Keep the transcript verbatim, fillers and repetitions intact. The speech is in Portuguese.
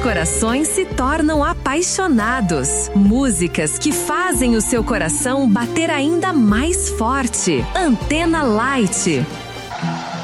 corações se tornam apaixonados. Músicas que fazem o seu coração bater ainda mais forte. Antena Light.